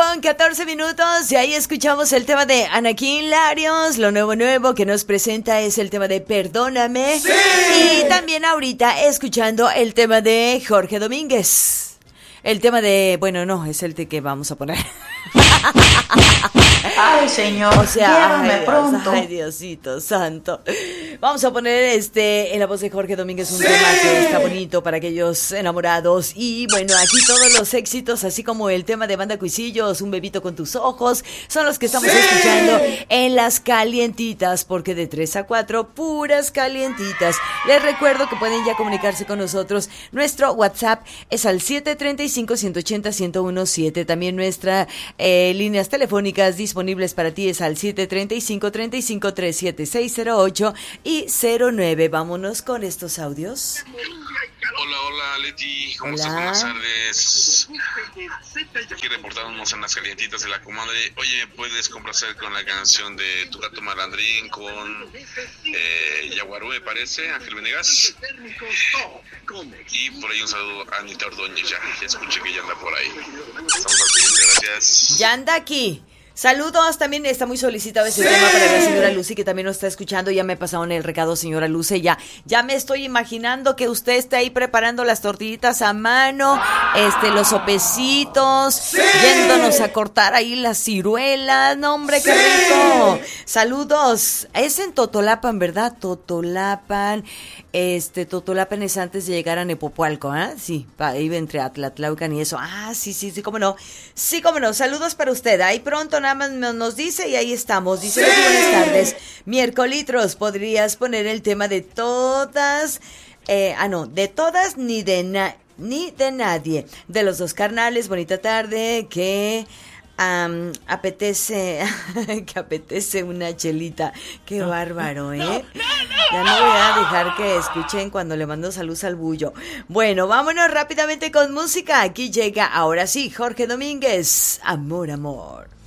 con 14 minutos y ahí escuchamos el tema de Anakin Larios. Lo nuevo que nos presenta es el tema de Perdóname. ¡Sí! Y también ahorita escuchando el tema de Jorge Domínguez. El tema de... Bueno, no, es el que vamos a poner. Ay, señor, o sea, ay, pronto. Ay, Diosito santo. Vamos a poner en la voz de Jorge Domínguez un tema que está bonito para aquellos enamorados. Y bueno, aquí todos los éxitos, así como el tema de Banda Cuisillos, Un bebito con tus ojos, son los que estamos escuchando en las calientitas, porque de 3 a 4, puras calientitas. Les recuerdo que pueden ya comunicarse con nosotros. Nuestro WhatsApp es al 735-180-1017. También nuestras líneas telefónicas disponibles para ti es al 735-3537-608 y 09. Vámonos con estos audios. Hola Leti, ¿cómo estás? Buenas tardes. Aquí reportándonos en las calientitas de la comadre. Oye, ¿me puedes complacer con la canción de Tu gato malandrín con Yaguarú, me parece, Ángel Venegas? Y por ahí un saludo a Anita Ordóñez, ya escuché que ya anda por ahí. Estamos al pendiente, gracias. Ya anda aquí. Saludos, también está muy solicitado ese tema para la señora Lucy, que también nos está escuchando. Ya me pasaron el recado, señora Lucy. Ya me estoy imaginando que usted está ahí preparando las tortillitas a mano, los sopecitos, yéndonos a cortar ahí las ciruelas. No, hombre, qué rico. Saludos. Es en Totolapan, ¿verdad? Totolapan es antes de llegar a Nepopualco, ¿eh? Sí, ahí entre Atlatlaucan y eso. Ah, sí, cómo no. Sí, cómo no. Saludos para usted. Ahí pronto nada más nos dice y ahí estamos. Dice, buenas tardes. Miércolitros, ¿podrías poner el tema de todas? De todas ni de nadie. De los dos carnales, bonita tarde, que... apetece una chelita. Qué bárbaro, ¿eh? Ya no voy a dejar que escuchen cuando le mando saludos al bullo. Bueno, vámonos rápidamente con música. Aquí llega, ahora sí, Jorge Domínguez. Amor.